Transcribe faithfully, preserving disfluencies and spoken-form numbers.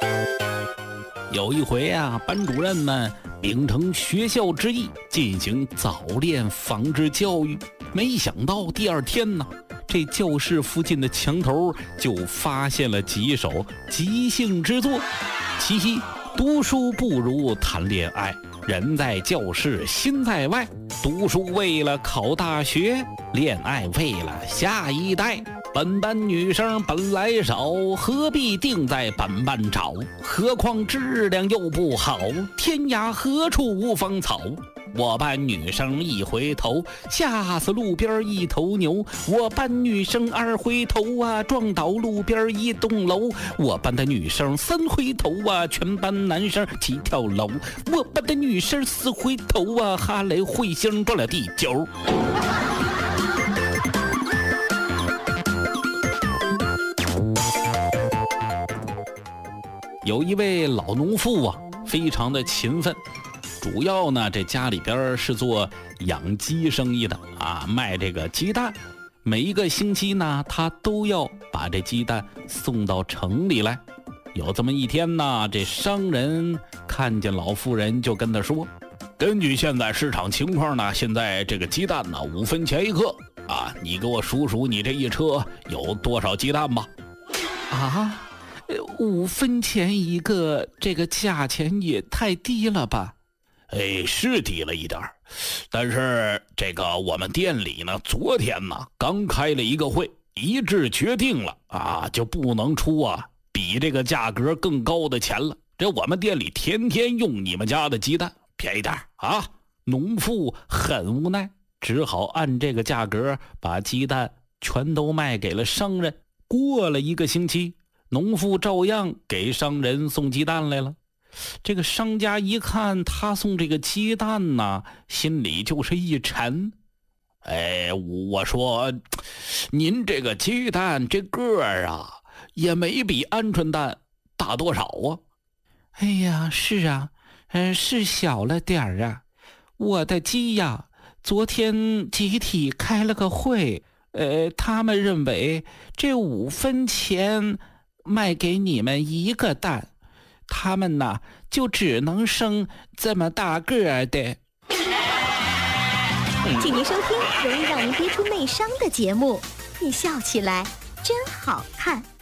有一回啊，班主任们秉承学校之意进行早恋防治教育，没想到第二天呢，这教室附近的墙头就发现了几首即兴之作。其一，读书不如谈恋爱，人在教室心在外，读书为了考大学，恋爱为了下一代。本班女生本来少，何必定在本班找？何况质量又不好，天涯何处无芳草？我班女生一回头，吓死路边一头牛。我班女生二回头啊，撞倒路边一栋楼。我班的女生三回头啊，全班男生齐跳楼。我班的女生四回头啊，哈雷彗星撞了地球。有一位老农妇啊，非常的勤奋，主要呢这家里边是做养鸡生意的啊，卖这个鸡蛋。每一个星期呢，他都要把这鸡蛋送到城里来。有这么一天呢，这商人看见老妇人，就跟他说：根据现在市场情况呢，现在这个鸡蛋呢五分钱一个啊，你给我数数你这一车有多少鸡蛋吧。啊，五分钱一个，这个价钱也太低了吧？哎，是低了一点，但是这个我们店里呢，昨天呢刚开了一个会，一致决定了啊，就不能出啊比这个价格更高的钱了。这我们店里天天用你们家的鸡蛋，便宜点啊！农妇很无奈，只好按这个价格把鸡蛋全都卖给了商人。过了一个星期，农妇照样给商人送鸡蛋来了。这个商家一看他送这个鸡蛋呢，心里就是一沉。哎，我说您这个鸡蛋这个儿啊，也没比鹌鹑蛋大多少啊。哎呀，是啊，嗯，是小了点儿啊。我的鸡呀，昨天集体开了个会，呃，他们认为这五分钱卖给你们一个蛋，他们呢就只能生这么大个儿的。 请您收听容易让您憋出内伤的节目，你笑起来真好看。